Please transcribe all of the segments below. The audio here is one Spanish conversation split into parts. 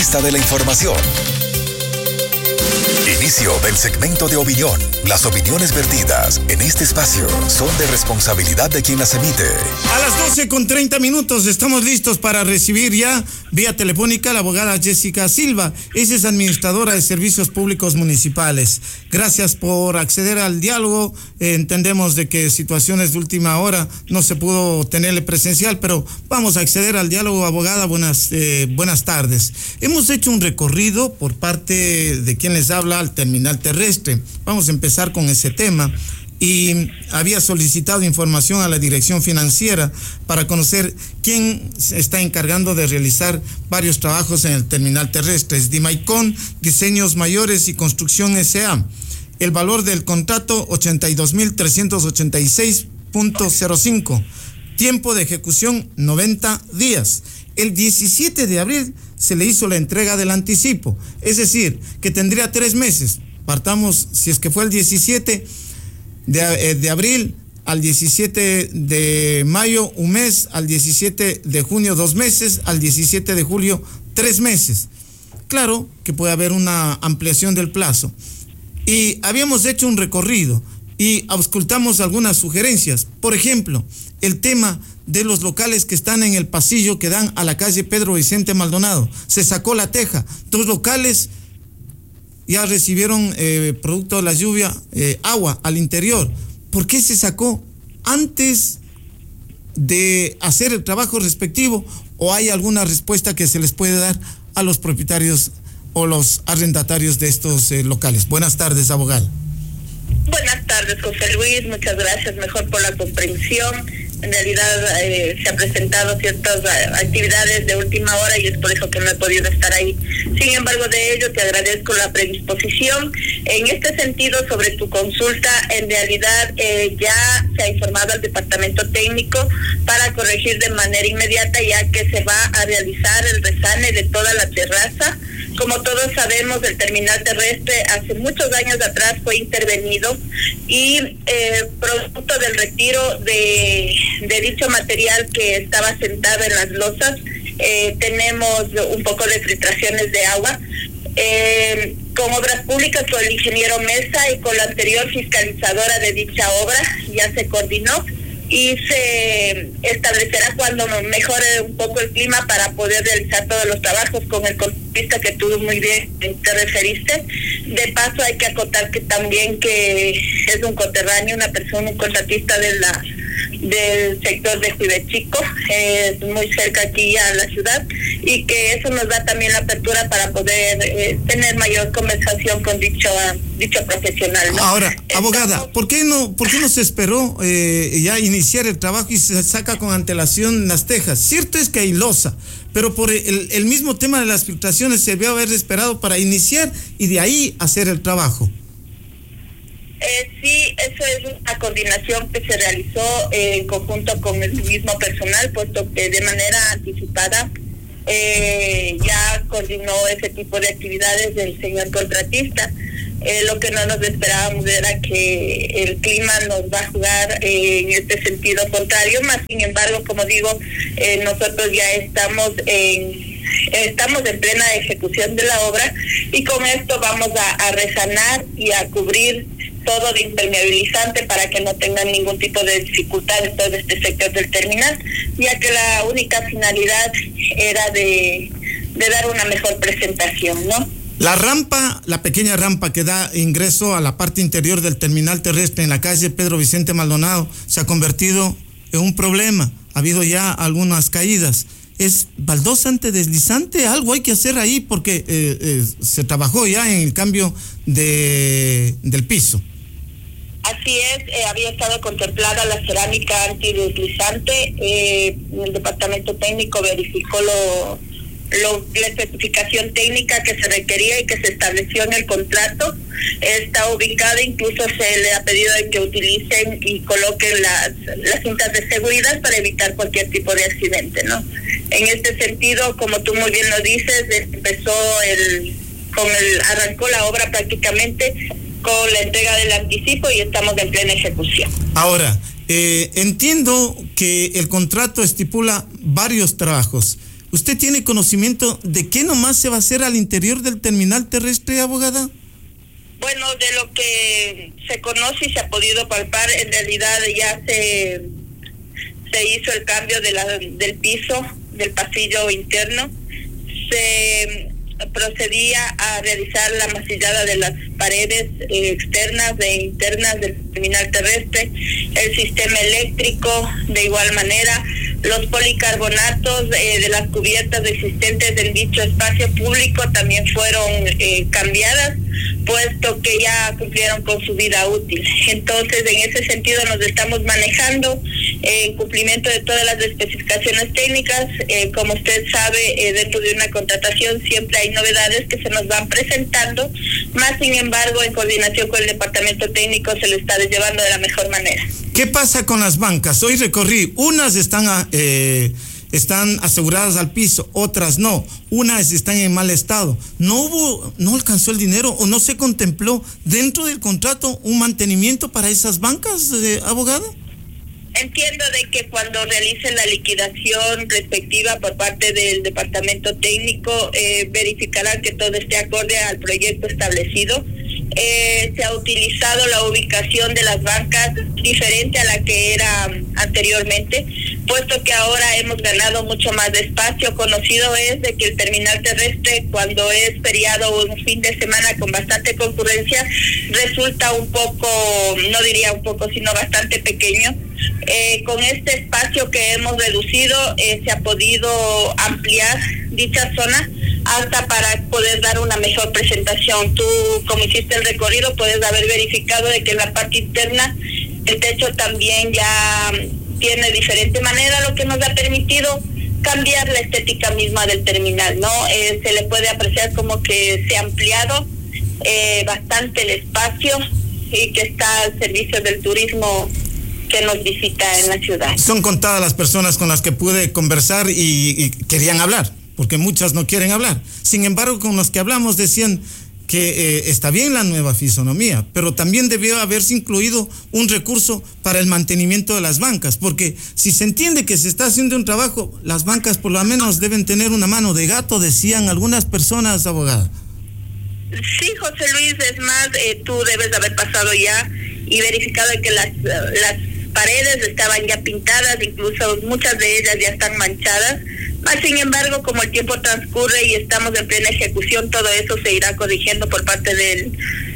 protagonista de la información. Inicio del segmento de opinión. Las opiniones vertidas en este espacio son de responsabilidad de quien las emite. A las 12:30 estamos listos para recibir ya vía telefónica a la abogada Jessica Silva. Ella es administradora de servicios públicos municipales. Gracias por acceder al diálogo. Entendemos de que situaciones de última hora no se pudo tenerle presencial, pero vamos a acceder al diálogo. Abogada, buenas tardes. Hemos hecho un recorrido por parte de quien les habla al terminal terrestre. Vamos a empezar con ese tema. Y había solicitado información a la dirección financiera para conocer quién se está encargando de realizar varios trabajos en el terminal terrestre. Es Dimaicon, Diseños Mayores y Construcción S.A. El valor del contrato 82.386.05. Tiempo de ejecución 90 días. El 17 de abril se le hizo la entrega del anticipo, es decir, que tendría 3 meses. Partamos, si es que fue el 17 de abril al 17 de mayo, 1 mes, al 17 de junio, 2 meses, al 17 de julio, 3 meses. Claro que puede haber una ampliación del plazo. Y habíamos hecho un recorrido y auscultamos algunas sugerencias. Por ejemplo, el tema de los locales que están en el pasillo que dan a la calle Pedro Vicente Maldonado. Se sacó la teja. 2 locales ya recibieron, producto de la lluvia, agua al interior. ¿Por qué se sacó antes de hacer el trabajo respectivo? ¿O hay alguna respuesta que se les puede dar a los propietarios o los arrendatarios de estos locales? Buenas tardes, abogado. Buenas tardes, José Luis. Muchas gracias, mejor por la comprensión. En realidad se han presentado ciertas actividades de última hora y es por eso que no he podido estar ahí. Sin embargo, de ello te agradezco la predisposición. En este sentido, sobre tu consulta, en realidad ya se ha informado al departamento técnico para corregir de manera inmediata, ya que se va a realizar el resane de toda la terraza. Como todos sabemos, el terminal terrestre hace muchos años atrás fue intervenido y producto del retiro de dicho material que estaba sentado en las losas, tenemos un poco de filtraciones de agua. Con Obras Públicas, con el ingeniero Mesa y con la anterior fiscalizadora de dicha obra, ya se coordinó y se establecerá cuando mejore un poco el clima para poder realizar todos los trabajos con el contratista que tú muy bien te referiste. De paso hay que acotar que también que es un coterráneo, una persona, un contratista del sector de Juivechico, es muy cerca aquí a la ciudad, y que eso nos da también la apertura para poder tener mayor conversación con dicho profesional, ¿no? Ahora, abogada, ¿por qué no se esperó ya iniciar el trabajo y se saca con antelación las tejas? Cierto es que hay losa, pero por el mismo tema de las filtraciones se debió haber esperado para iniciar y de ahí hacer el trabajo. Sí, eso es una coordinación que se realizó en conjunto con el mismo personal, puesto que de manera anticipada ya coordinó ese tipo de actividades del señor contratista. Lo que no nos esperábamos era que el clima nos va a jugar en este sentido contrario, más sin embargo, como digo, nosotros ya estamos en plena ejecución de la obra y con esto vamos a resanar y a cubrir todo de impermeabilizante para que no tengan ningún tipo de dificultad en todo este sector del terminal, ya que la única finalidad era de dar una mejor presentación, ¿no? La pequeña rampa que da ingreso a la parte interior del terminal terrestre en la calle Pedro Vicente Maldonado se ha convertido en un problema. Ha habido ya algunas caídas. ¿Es baldosa antideslizante? Algo hay que hacer ahí porque se trabajó ya en el cambio del piso. Así es, había estado contemplada la cerámica antideslizante. El departamento técnico verificó la especificación técnica que se requería y que se estableció en el contrato. Está ubicada, incluso se le ha pedido de que utilicen y coloquen las cintas de seguridad para evitar cualquier tipo de accidente, ¿no? En este sentido, como tú muy bien lo dices, arrancó la obra prácticamente con la entrega del anticipo y estamos en plena ejecución. Ahora, entiendo que el contrato estipula varios trabajos. ¿Usted tiene conocimiento de qué nomás se va a hacer al interior del terminal terrestre, abogada? Bueno, de lo que se conoce y se ha podido palpar, en realidad ya se hizo el cambio del piso, del pasillo interno. Se procedía a realizar la masillada de las paredes externas e internas del terminal terrestre, el sistema eléctrico de igual manera, los policarbonatos de las cubiertas existentes en dicho espacio público también fueron cambiadas, puesto que ya cumplieron con su vida útil. Entonces, en ese sentido nos estamos manejando en cumplimiento de todas las especificaciones técnicas. Como usted sabe, dentro de una contratación siempre hay novedades que se nos van presentando, más sin embargo, en coordinación con el departamento técnico se lo está llevando de la mejor manera. ¿Qué pasa con las bancas? Hoy recorrí, unas están aseguradas al piso, otras no, unas están en mal estado. ¿No alcanzó el dinero o no se contempló dentro del contrato un mantenimiento para esas bancas, abogado? Entiendo de que cuando realicen la liquidación respectiva por parte del departamento técnico, verificarán que todo esté acorde al proyecto establecido. Se ha utilizado la ubicación de las bancas diferente a la que era anteriormente, puesto que ahora hemos ganado mucho más de espacio. Conocido es de que el terminal terrestre, cuando es feriado o un fin de semana con bastante concurrencia, resulta un poco, no diría un poco, sino bastante pequeño. Con este espacio que hemos reducido, se ha podido ampliar dicha zona hasta para poder dar una mejor presentación. Tú, como hiciste el recorrido, puedes haber verificado de que en la parte interna el techo también ya tiene diferente manera, lo que nos ha permitido cambiar la estética misma del terminal, ¿no? Se le puede apreciar como que se ha ampliado bastante el espacio y que está al servicio del turismo que nos visita en la ciudad. Son contadas las personas con las que pude conversar y querían hablar, porque muchas no quieren hablar. Sin embargo, con los que hablamos decían que está bien la nueva fisonomía, pero también debió haberse incluido un recurso para el mantenimiento de las bancas, porque si se entiende que se está haciendo un trabajo, las bancas por lo menos deben tener una mano de gato, decían algunas personas, abogada. Sí, José Luis, es más, tú debes de haber pasado ya y verificado que las paredes estaban ya pintadas, incluso muchas de ellas ya están manchadas. Más sin embargo, como el tiempo transcurre y estamos en plena ejecución, todo eso se irá corrigiendo por parte del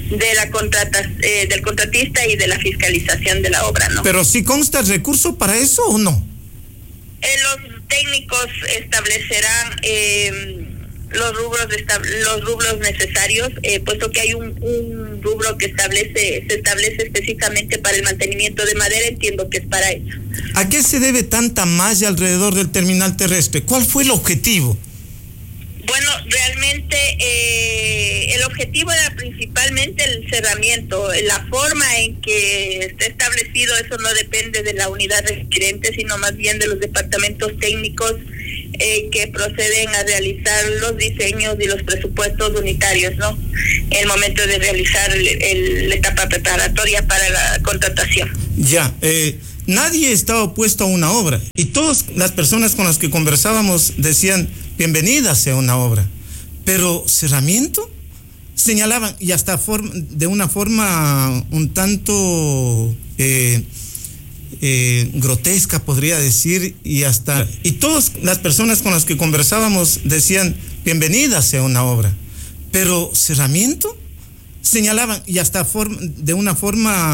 contratista y de la fiscalización de la obra, ¿no? Pero ¿sí consta el recurso para eso o no? Los técnicos establecerán los rubros necesarios, puesto que hay un rubro que se establece específicamente para el mantenimiento de madera. Entiendo que es para eso. ¿A qué se debe tanta malla alrededor del terminal terrestre? ¿Cuál fue el objetivo? Bueno, realmente el objetivo era principalmente el cerramiento. La forma en que está establecido, eso no depende de la unidad requirente, sino más bien de los departamentos técnicos que proceden a realizar los diseños y los presupuestos unitarios, ¿no? En el momento de realizar la etapa preparatoria para la contratación. Ya, nadie está opuesto a una obra y todas las personas con las que conversábamos decían bienvenida sea una obra, pero cerramiento señalaban y hasta de una forma un tanto grotesca, podría decir, y todas las personas con las que conversábamos decían bienvenida sea una obra, pero cerramiento señalaban y hasta de una forma